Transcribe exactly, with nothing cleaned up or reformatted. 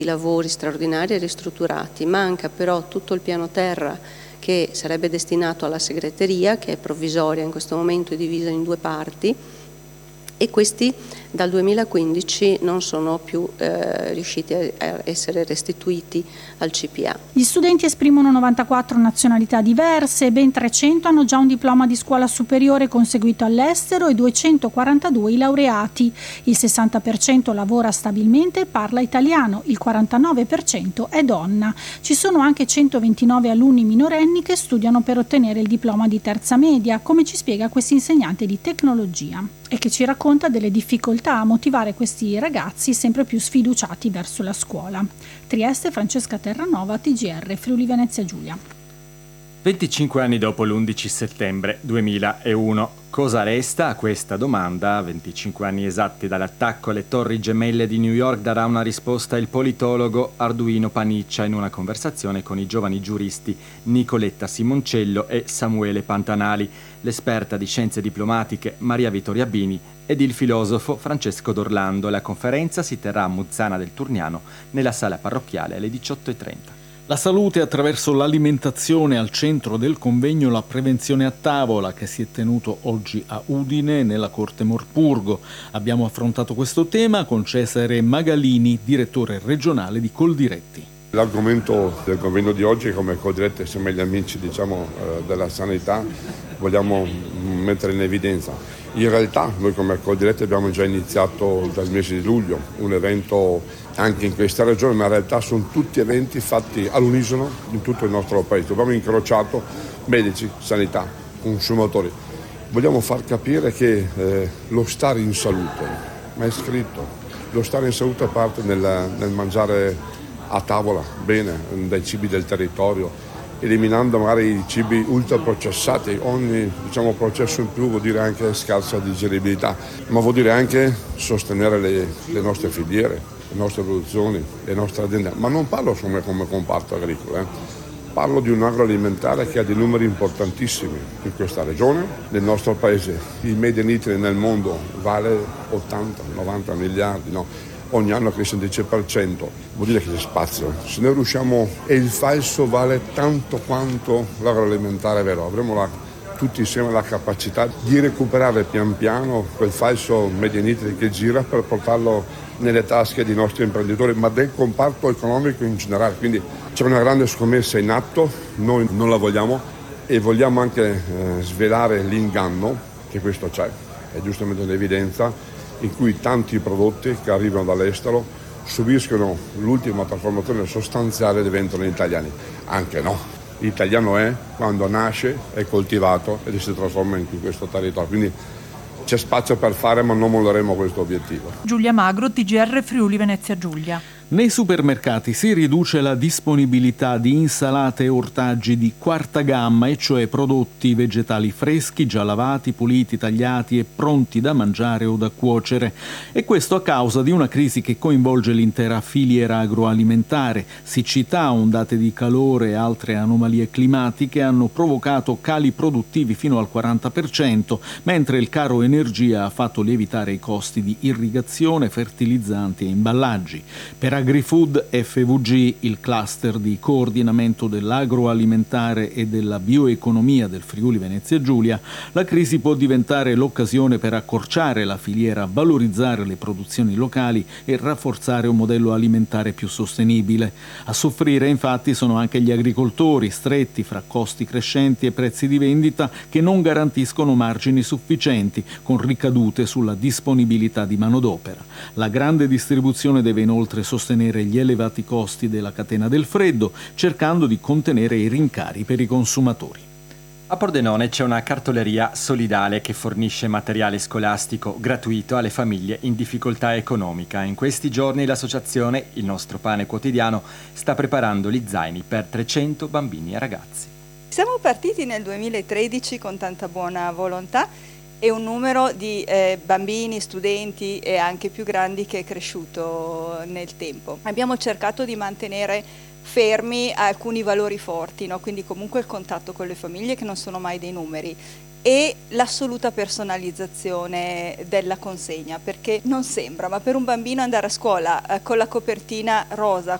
i lavori straordinari e ristrutturati. Manca però tutto il piano terra che sarebbe destinato alla segreteria, che è provvisoria in questo momento, è divisa in due parti, e questi dal duemilaquindici non sono più eh, riusciti a essere restituiti al C P A. Gli studenti esprimono novantaquattro nazionalità diverse e ben trecento hanno già un diploma di scuola superiore conseguito all'estero e duecentoquarantadue i laureati. Il sessanta per cento lavora stabilmente e parla italiano, il quarantanove per cento è donna. Ci sono anche centoventinove alunni minorenni che studiano per ottenere il diploma di terza media, come ci spiega questo insegnante di tecnologia, e che ci racconta delle difficoltà a motivare questi ragazzi sempre più sfiduciati verso la scuola. Trieste, Francesca Terranova, T G R, Friuli Venezia Giulia. venticinque anni dopo l'undici settembre duemilauno. Cosa resta a questa domanda? venticinque anni esatti dall'attacco alle Torri Gemelle di New York darà una risposta il politologo Arduino Paniccia in una conversazione con i giovani giuristi Nicoletta Simoncello e Samuele Pantanali, l'esperta di scienze diplomatiche Maria Vittoria Bini ed il filosofo Francesco D'Orlando. La conferenza si terrà a Muzzana del Turniano nella sala parrocchiale alle diciotto e trenta. La salute attraverso l'alimentazione al centro del convegno La prevenzione a tavola che si è tenuto oggi a Udine nella Corte Morpurgo. Abbiamo affrontato questo tema con Cesare Magalini, direttore regionale di Coldiretti. L'argomento del convegno di oggi, come Coldiretti insieme agli amici diciamo, della sanità, vogliamo mettere in evidenza. In realtà noi come Coldiretti abbiamo già iniziato dal mese di luglio un evento anche in questa regione, ma in realtà sono tutti eventi fatti all'unisono in tutto il nostro paese. Abbiamo incrociato medici, sanità, consumatori. Vogliamo far capire che eh, lo stare in salute, ma è scritto, lo stare in salute parte nel, nel mangiare a tavola bene, dai cibi del territorio, eliminando magari i cibi ultraprocessati. Ogni diciamo, processo in più vuol dire anche scarsa digeribilità, ma vuol dire anche sostenere le, le nostre filiere, le nostre produzioni, le nostre aziende. Ma non parlo come, come comparto agricolo, eh. Parlo di un agroalimentare che ha dei numeri importantissimi in questa regione, nel nostro paese. Il Made in Italy nel mondo vale ottanta novanta miliardi, no? Ogni anno cresce il dieci per cento, vuol dire che c'è spazio. Se noi riusciamo, e il falso vale tanto quanto l'agroalimentare vero, avremo la, tutti insieme la capacità di recuperare pian piano quel falso Made in Italy che gira per portarlo nelle tasche dei nostri imprenditori, ma del comparto economico in generale. Quindi c'è una grande scommessa in atto, noi non la vogliamo e vogliamo anche eh, svelare l'inganno, che questo c'è, è giustamente un'evidenza, in cui tanti prodotti che arrivano dall'estero subiscono l'ultima trasformazione sostanziale e diventano italiani. Anche no, l'italiano è quando nasce, è coltivato e si trasforma in questo territorio. Quindi c'è spazio per fare, ma non molleremo questo obiettivo. Giulia Magro, T G R Friuli Venezia Giulia. Nei supermercati si riduce la disponibilità di insalate e ortaggi di quarta gamma, e cioè prodotti vegetali freschi, già lavati, puliti, tagliati e pronti da mangiare o da cuocere. E questo a causa di una crisi che coinvolge l'intera filiera agroalimentare. Siccità, ondate di calore e altre anomalie climatiche hanno provocato cali produttivi fino al quaranta per cento, mentre il caro energia ha fatto lievitare i costi di irrigazione, fertilizzanti e imballaggi. Per AgriFood F V G, il cluster di coordinamento dell'agroalimentare e della bioeconomia del Friuli Venezia Giulia, la crisi può diventare l'occasione per accorciare la filiera, valorizzare le produzioni locali e rafforzare un modello alimentare più sostenibile. A soffrire infatti sono anche gli agricoltori, stretti fra costi crescenti e prezzi di vendita che non garantiscono margini sufficienti, con ricadute sulla disponibilità di manodopera. La grande distribuzione deve inoltre sostenere gli elevati costi della catena del freddo, cercando di contenere i rincari per i consumatori. A Pordenone c'è una cartoleria solidale che fornisce materiale scolastico gratuito alle famiglie in difficoltà economica. In questi giorni l'associazione Il Nostro Pane Quotidiano sta preparando gli zaini per trecento bambini e ragazzi. Siamo partiti nel duemilatredici con tanta buona volontà e un numero di eh, bambini, studenti e anche più grandi che è cresciuto nel tempo. Abbiamo cercato di mantenere fermi alcuni valori forti, no? Quindi comunque il contatto con le famiglie, che non sono mai dei numeri, e l'assoluta personalizzazione della consegna, perché non sembra, ma per un bambino andare a scuola eh, con la copertina rosa